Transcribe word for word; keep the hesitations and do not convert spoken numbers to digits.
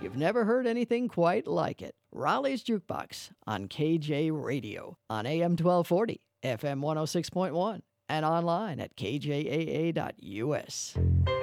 You've never heard anything quite like it. Raleigh's Jukebox on K J Radio on A M twelve forty, F M one oh six point one, and online at k j a a dot u s.